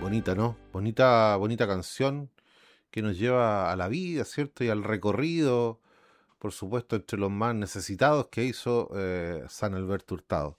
Bonita, ¿no? Bonita, bonita canción que nos lleva a la vida, ¿cierto? Y al recorrido, por supuesto, entre los más necesitados que hizo San Alberto Hurtado.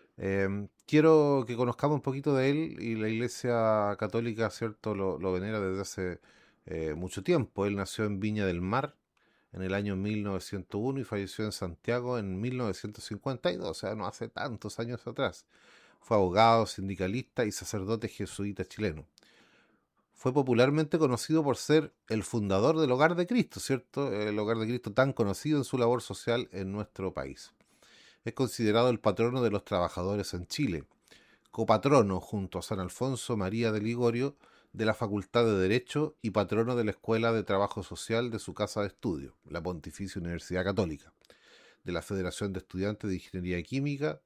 Quiero que conozcamos un poquito de él y la Iglesia Católica, ¿cierto? Lo venera desde hace mucho tiempo. Él nació en Viña del Mar en el año 1901 y falleció en Santiago en 1952, o sea, no hace tantos años atrás. Fue abogado, sindicalista y sacerdote jesuita chileno. Fue popularmente conocido por ser el fundador del Hogar de Cristo, ¿cierto? El Hogar de Cristo tan conocido en su labor social en nuestro país. Es considerado el patrono de los trabajadores en Chile, copatrono junto a San Alfonso María de Ligorio de la Facultad de Derecho y patrono de la Escuela de Trabajo Social de su casa de estudio, la Pontificia Universidad Católica, de la Federación de Estudiantes de Ingeniería Química,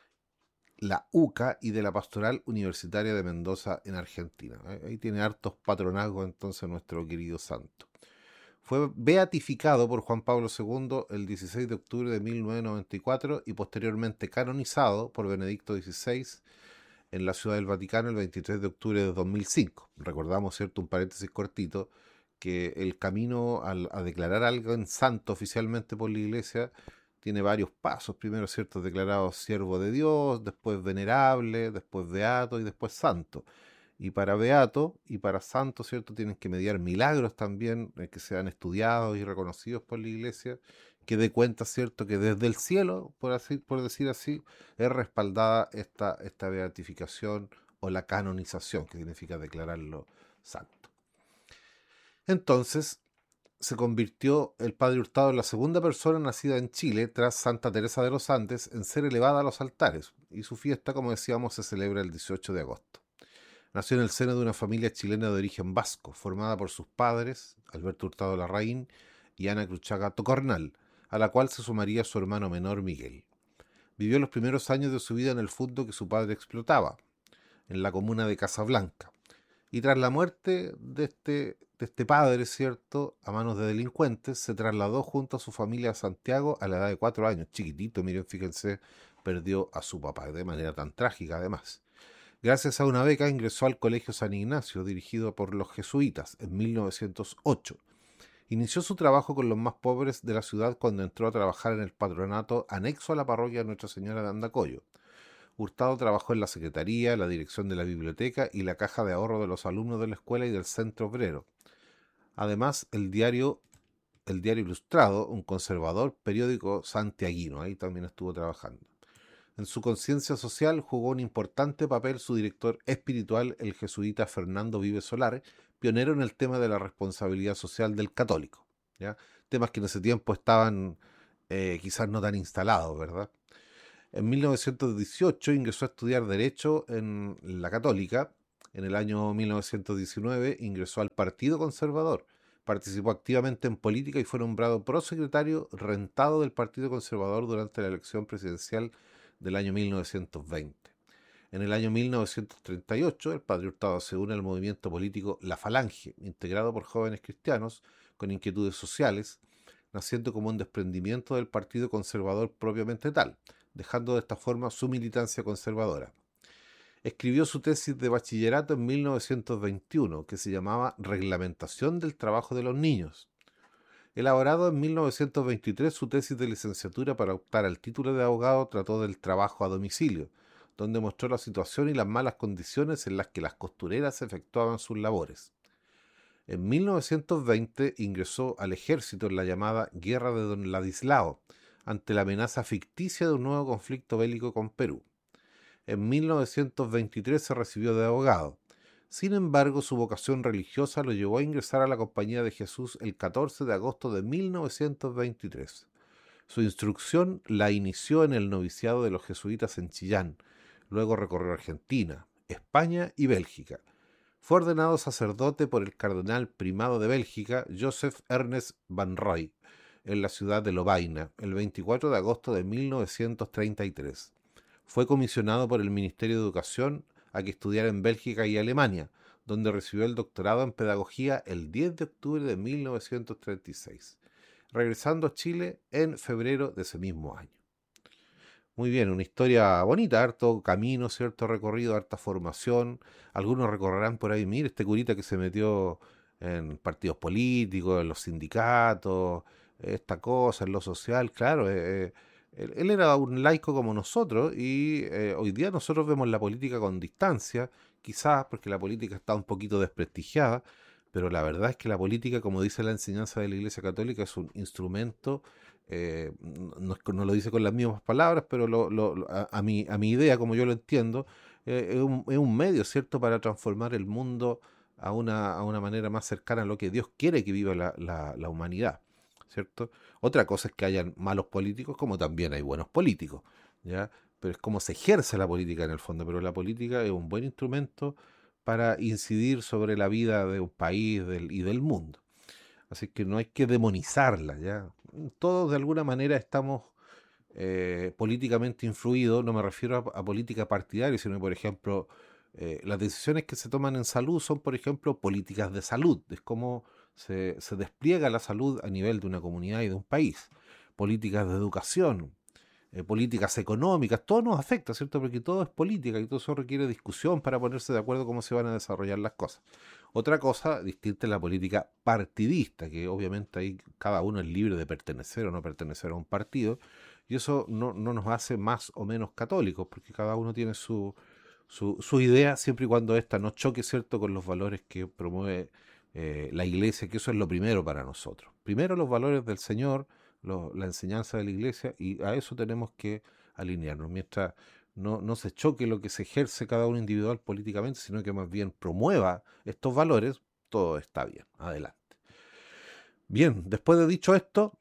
la UCA y de la Pastoral Universitaria de Mendoza en Argentina. Ahí tiene hartos patronazgos entonces nuestro querido santo. Fue beatificado por Juan Pablo II el 16 de octubre de 1994 y posteriormente canonizado por Benedicto XVI en la Ciudad del Vaticano el 23 de octubre de 2005. Recordamos, ¿cierto? Un paréntesis cortito, que el camino a declarar algo en santo oficialmente por la Iglesia tiene varios pasos. Primero, ¿cierto? Declarado siervo de Dios, después venerable, después beato y después santo. Y para beato y para santo, ¿cierto? Tienen que mediar milagros también que sean estudiados y reconocidos por la Iglesia, que dé cuenta, ¿cierto? Que desde el cielo, por decir así, es respaldada esta beatificación o la canonización, que significa declararlo santo. Entonces, se convirtió el padre Hurtado en la segunda persona nacida en Chile, tras Santa Teresa de los Andes, en ser elevada a los altares, y su fiesta, como decíamos, se celebra el 18 de agosto. Nació en el seno de una familia chilena de origen vasco, formada por sus padres, Alberto Hurtado Larraín y Ana Cruchaga Tocornal, a la cual se sumaría su hermano menor Miguel. Vivió los primeros años de su vida en el fondo que su padre explotaba, en la comuna de Casablanca. Y tras la muerte de este padre, ¿cierto?, a manos de delincuentes, se trasladó junto a su familia a Santiago a la edad de 4 años. Chiquitito, miren, fíjense, perdió a su papá de manera tan trágica además. Gracias a una beca ingresó al Colegio San Ignacio, dirigido por los jesuitas, en 1908. Inició su trabajo con los más pobres de la ciudad cuando entró a trabajar en el patronato anexo a la parroquia de Nuestra Señora de Andacollo. Hurtado trabajó en la secretaría, la dirección de la biblioteca y la caja de ahorro de los alumnos de la escuela y del centro obrero. Además, el diario Ilustrado, un conservador periódico santiaguino, ahí también estuvo trabajando. En su conciencia social jugó un importante papel su director espiritual, el jesuita Fernando Vives Solar, pionero en el tema de la responsabilidad social del católico, ¿ya? Temas que en ese tiempo estaban quizás no tan instalados, ¿verdad? En 1918 ingresó a estudiar Derecho en la Católica. En el año 1919 ingresó al Partido Conservador. Participó activamente en política y fue nombrado prosecretario rentado del Partido Conservador durante la elección presidencial del año 1920. En el año 1938, el padre Hurtado se une al movimiento político La Falange, integrado por jóvenes cristianos con inquietudes sociales, naciendo como un desprendimiento del Partido Conservador propiamente tal, dejando de esta forma su militancia conservadora. Escribió su tesis de bachillerato en 1921, que se llamaba Reglamentación del Trabajo de los Niños. Elaborado en 1923, su tesis de licenciatura para optar al título de abogado trató del trabajo a domicilio, donde mostró la situación y las malas condiciones en las que las costureras efectuaban sus labores. En 1920 ingresó al ejército en la llamada Guerra de Don Ladislao, ante la amenaza ficticia de un nuevo conflicto bélico con Perú. En 1923 se recibió de abogado. Sin embargo, su vocación religiosa lo llevó a ingresar a la Compañía de Jesús el 14 de agosto de 1923. Su instrucción la inició en el noviciado de los jesuitas en Chillán. Luego recorrió Argentina, España y Bélgica. Fue ordenado sacerdote por el cardenal primado de Bélgica, Joseph Ernest Van Roy, en la ciudad de Lovaina, el 24 de agosto de 1933. Fue comisionado por el Ministerio de Educación a que estudiara en Bélgica y Alemania, donde recibió el doctorado en pedagogía el 10 de octubre de 1936, regresando a Chile en febrero de ese mismo año. Muy bien, una historia bonita, harto camino, cierto recorrido, harta formación. Algunos recorrerán por ahí, mire, este curita que se metió en partidos políticos, en los sindicatos, esta cosa, en lo social, claro. Él era un laico como nosotros y hoy día nosotros vemos la política con distancia, quizás porque la política está un poquito desprestigiada, pero la verdad es que la política, como dice la enseñanza de la Iglesia Católica, es un instrumento no lo dice con las mismas palabras, pero a mi idea, como yo lo entiendo, es un medio, ¿cierto?, para transformar el mundo a una manera más cercana a lo que Dios quiere que viva la humanidad, ¿cierto? Otra cosa es que hayan malos políticos, como también hay buenos políticos, ¿ya? Pero es como se ejerce la política en el fondo, pero la política es un buen instrumento para incidir sobre la vida de un país y del mundo. Así que no hay que demonizarla, ¿ya? Todos de alguna manera estamos políticamente influidos, no me refiero a política partidaria, sino, por ejemplo, las decisiones que se toman en salud son, por ejemplo, políticas de salud, es como se despliega la salud a nivel de una comunidad y de un país, políticas de educación, políticas económicas, todo nos afecta, ¿cierto? Porque todo es política y todo eso requiere discusión para ponerse de acuerdo cómo se van a desarrollar las cosas. Otra cosa distinta es la política partidista, que obviamente ahí cada uno es libre de pertenecer o no pertenecer a un partido, y eso no nos hace más o menos católicos, porque cada uno tiene su idea, siempre y cuando ésta no choque, ¿cierto?, con los valores que promueve la iglesia, que eso es lo primero para nosotros. Primero los valores del Señor, la enseñanza de la iglesia, y a eso tenemos que alinearnos. Mientras no se choque lo que se ejerce cada uno individual políticamente, sino que más bien promueva estos valores, todo está bien. Adelante. Bien, después de dicho esto,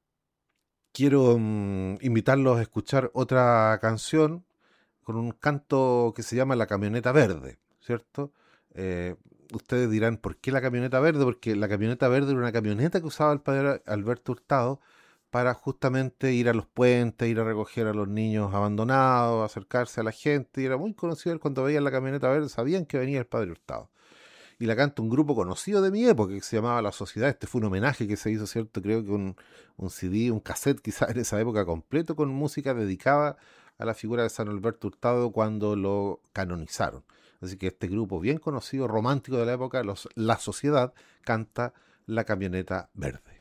quiero invitarlos a escuchar otra canción con un canto que se llama La Camioneta Verde, ¿cierto? Eh, Ustedes dirán, ¿por qué la camioneta verde? Porque la camioneta verde era una camioneta que usaba el padre Alberto Hurtado para justamente ir a los puentes, ir a recoger a los niños abandonados, acercarse a la gente, y era muy conocido él. Cuando veían la camioneta verde sabían que venía el padre Hurtado. Y la canta un grupo conocido de mi época que se llamaba La Sociedad. Este fue un homenaje que se hizo, ¿cierto? Creo que un CD, un cassette quizás en esa época completo con música dedicada a la figura de San Alberto Hurtado cuando lo canonizaron. Así que este grupo bien conocido, romántico de la época, La Sociedad, canta La Camioneta Verde.